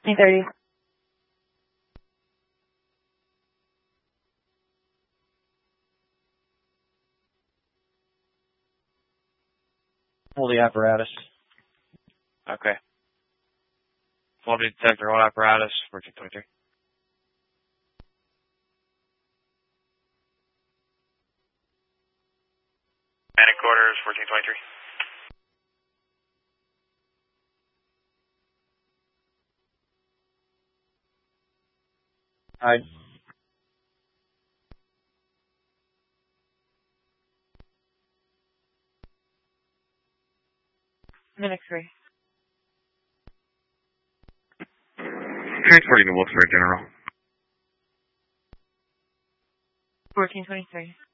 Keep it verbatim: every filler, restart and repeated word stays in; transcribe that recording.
eight thirty. Pull the apparatus. Okay. Faulty detector, hold apparatus, fourteen twenty-three. Panic quarters, fourteen twenty-three. Hide. Minute three. Transporting to Wilkesburg General. fourteen twenty-three.